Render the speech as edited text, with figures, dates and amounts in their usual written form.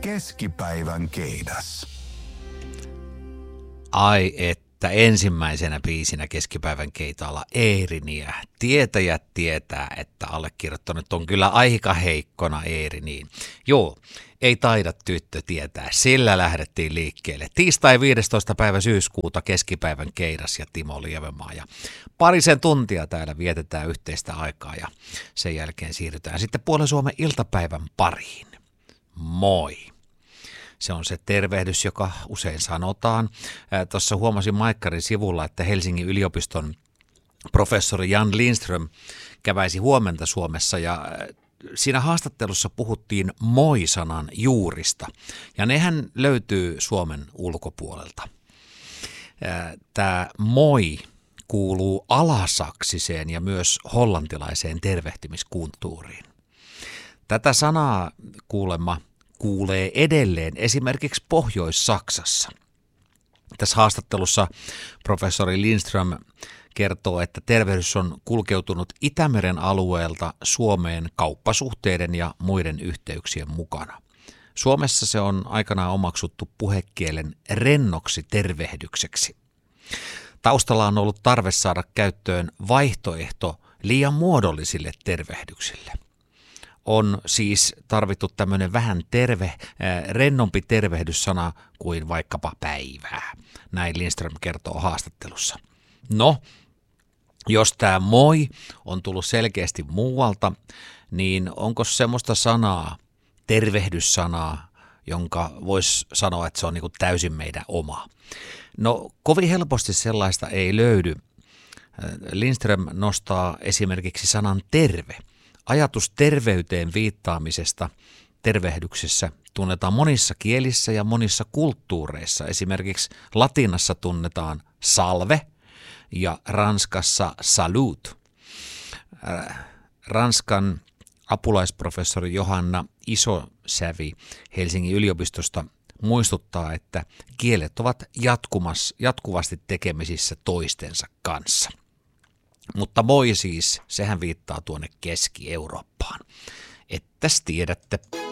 Keskipäivän keidas. Ai että ensimmäisenä biisinä keskipäivän keitalla Eeriniä. Tietäjät tietää, että allekirjoittanut on kyllä aika heikkona Eeriniin. Joo, ei taida tyttö tietää. Sillä lähdettiin liikkeelle. Tiistai 15. päivä syyskuuta keskipäivän keidas ja Timo Lievemaa. Ja parisen tuntia täällä vietetään yhteistä aikaa ja sen jälkeen siirrytään sitten Puolen Suomen iltapäivän pariin. Moi! Se on se tervehdys, joka usein sanotaan. Tuossa huomasin Maikkarin sivulla, että Helsingin yliopiston professori Jan Lindström käväisi huomenta Suomessa ja siinä haastattelussa puhuttiin moi-sanan juurista ja nehän löytyy Suomen ulkopuolelta. Tämä moi kuuluu alasaksiseen ja myös hollantilaiseen tervehtimiskulttuuriin. Tätä sanaa kuulemma kuulee edelleen esimerkiksi Pohjois-Saksassa. Tässä haastattelussa professori Lindström kertoo, että tervehdys on kulkeutunut Itämeren alueelta Suomeen kauppasuhteiden ja muiden yhteyksien mukana. Suomessa se on aikanaan omaksuttu puhekielen rennoksi tervehdykseksi. Taustalla on ollut tarve saada käyttöön vaihtoehto liian muodollisille tervehdyksille. On siis tarvittu tämmöinen vähän rennompi tervehdyssana kuin vaikkapa päivää. Näin Lindström kertoo haastattelussa. No, jos tämä moi on tullut selkeästi muualta, niin onko semmoista sanaa, tervehdyssanaa, jonka voisi sanoa, että se on niin kuin täysin meidän oma? No, kovin helposti sellaista ei löydy. Lindström nostaa esimerkiksi sanan terve. Ajatus terveyteen viittaamisesta tervehdyksessä tunnetaan monissa kielissä ja monissa kulttuureissa. Esimerkiksi latinassa tunnetaan salve ja Ranskassa salut. Ranskan apulaisprofessori Johanna Isosävi Helsingin yliopistosta muistuttaa, että kielet ovat jatkuvasti tekemisissä toistensa kanssa. Mutta moi siis, sehän viittaa tuonne Keski-Eurooppaan. Ettäs tiedätte.